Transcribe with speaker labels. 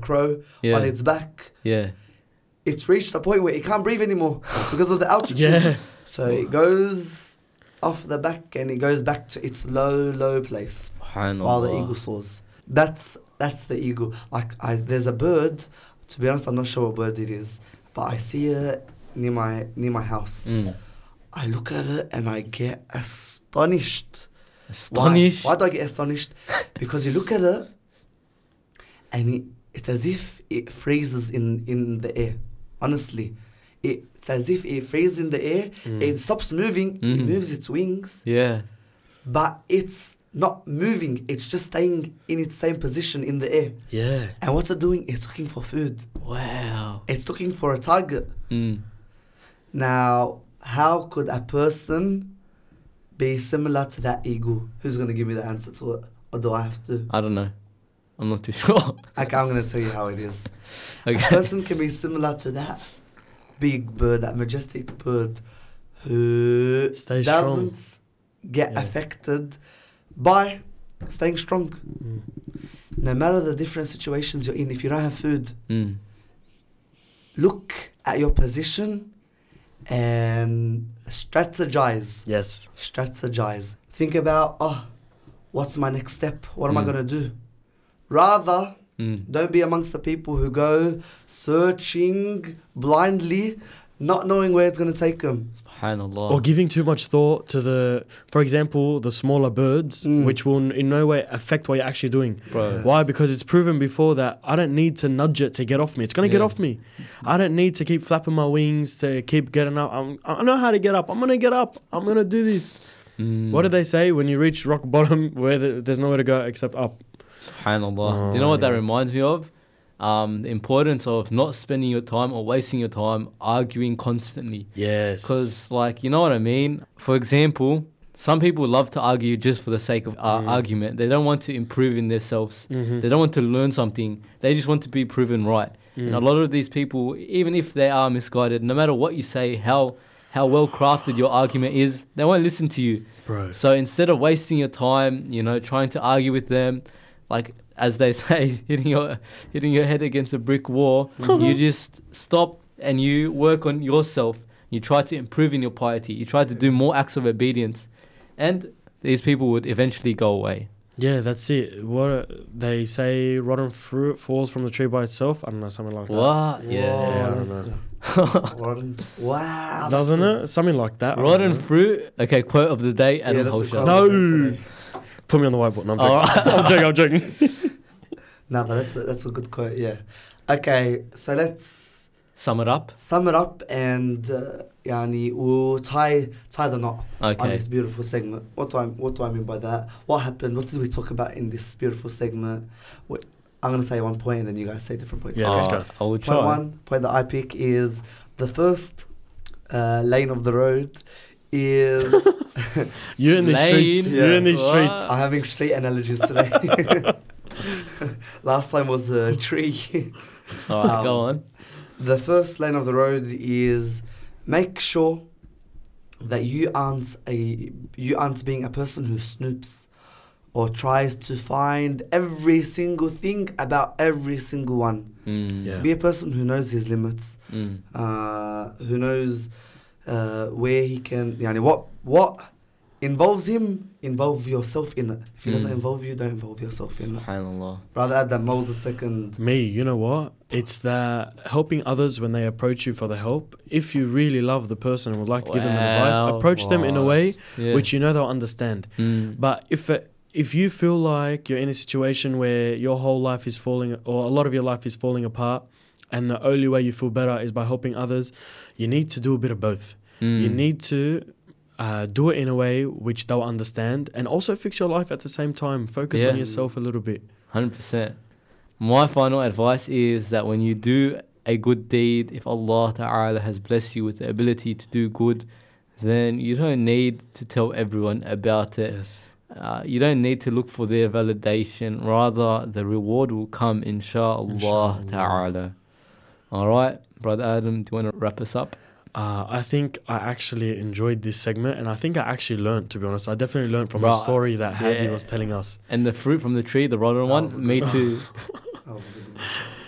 Speaker 1: crow on its back.
Speaker 2: Yeah.
Speaker 1: It's reached a point where it can't breathe anymore because of the altitude.
Speaker 3: Yeah.
Speaker 1: So it goes off the back and it goes back to its low place while the eagle soars. That's the eagle. Like there's a bird. To be honest, I'm not sure what bird it is, but I see it near my house. I look at it and I get astonished. Why do I get astonished? Because you look at it and it's as if it freezes in the air. Honestly, it's as if it freezes in the air. It stops moving. It moves its wings.
Speaker 2: Yeah.
Speaker 1: But it's not moving. It's just staying in its same position in the air.
Speaker 3: Yeah.
Speaker 1: And what's it doing? It's looking for food.
Speaker 2: Wow.
Speaker 1: It's looking for a target. Now, how could a person be similar to that eagle? Who's going to give me the answer to it? Or do I have to?
Speaker 2: I don't know. I'm not too sure.
Speaker 1: Okay, I'm going to tell you how it is.
Speaker 2: Okay.
Speaker 1: A person can be similar to that big bird, that majestic bird who
Speaker 3: Stay
Speaker 1: doesn't
Speaker 3: strong.
Speaker 1: get affected by staying strong. No matter the different situations you're in, if you don't have food, look at your position and strategize.
Speaker 3: Yes.
Speaker 1: Strategize. Think about, what's my next step? What am I going to do? Rather, don't be amongst the people who go searching blindly, not knowing where it's going to take them.
Speaker 2: Subhanallah.
Speaker 3: Or giving too much thought to for example, the smaller birds, which will in no way affect what you're actually doing.
Speaker 2: Bro.
Speaker 3: Why? Because it's proven before that I don't need to nudge it to get off me. It's going to get off me. I don't need to keep flapping my wings to keep getting up. I know how to get up. I'm going to get up. I'm going to do this. What do they say when you reach rock bottom where there's nowhere to go except up?
Speaker 2: Subhanallah. Do you know what that reminds me of? The importance of not spending your time or wasting your time arguing constantly.
Speaker 3: Yes.
Speaker 2: Because, like, you know what I mean? For example, some people love to argue just for the sake of argument. They don't want to improve in themselves. They don't want to learn something. They just want to be proven right. And a lot of these people, even if they are misguided, no matter what you say, how well crafted your argument is, they won't listen to you.
Speaker 3: Bro.
Speaker 2: So instead of wasting your time, trying to argue with them, like as they say, hitting your head against a brick wall, you just stop and you work on yourself. You try to improve in your piety. You try to do more acts of obedience, and these people would eventually go away.
Speaker 3: Yeah, that's it. What they say, rotten fruit falls from the tree by itself. I don't know, something like that.
Speaker 2: What?
Speaker 1: Whoa,
Speaker 2: Yeah.
Speaker 3: I don't
Speaker 1: that's rotten. Wow.
Speaker 3: Doesn't it? Something like that.
Speaker 2: Rotten fruit. Okay, quote of the day. Adam
Speaker 1: that's a
Speaker 2: Holsha.
Speaker 1: quote.
Speaker 3: No. Put me on the whiteboard. No, I'm joking.
Speaker 1: No, but that's a good quote, yeah. Okay, so let's
Speaker 2: Sum it up.
Speaker 1: and we'll tie the knot on
Speaker 2: Okay.
Speaker 1: this beautiful segment. What do I mean by that? What happened? What did we talk about in this beautiful segment? I'm going to say one point and then you guys say different points.
Speaker 3: Yeah, let's go.
Speaker 2: I will
Speaker 1: Point
Speaker 2: try.
Speaker 1: one, point that I pick is the first lane of the road is...
Speaker 3: You're in these
Speaker 2: Lane.
Speaker 3: streets. You're in these
Speaker 2: What?
Speaker 3: streets.
Speaker 1: I'm having street analogies today. Last time was a tree.
Speaker 2: All right, go on.
Speaker 1: The first lane of the road is make sure that you aren't being a person who snoops or tries to find every single thing about every single one.
Speaker 3: Yeah.
Speaker 1: Be a person who knows his limits, who knows where he can, what involves him, involve yourself in it. If it doesn't involve you, don't involve yourself in it.
Speaker 2: Subhanallah.
Speaker 1: Brother Adam, what was the second?
Speaker 3: Me, you know what? It's that helping others when they approach you for the help. If you really love the person and would like to give them advice,
Speaker 2: Wow.
Speaker 3: approach them in a way
Speaker 2: Yeah.
Speaker 3: which you know they'll understand. But if you feel like you're in a situation where your whole life is falling, or a lot of your life is falling apart, and the only way you feel better is by helping others, you need to do a bit of both. You need to do it in a way which they'll understand, and also fix your life at the same time. Focus on yourself a little bit.
Speaker 2: 100%. My final advice is that when you do a good deed, if Allah Ta'ala has blessed you with the ability to do good, then you don't need to tell everyone about it.
Speaker 3: Yes.
Speaker 2: You don't need to look for their validation. Rather, the reward will come, inshallah Ta'ala. All right, Brother Adam, do you want to wrap us up?
Speaker 3: I think I actually enjoyed this segment, and I think I actually learned, to be honest. I definitely learned from the story that Hadi was telling us.
Speaker 2: And the fruit from the tree, the rotten one, me too.
Speaker 1: That was a good one.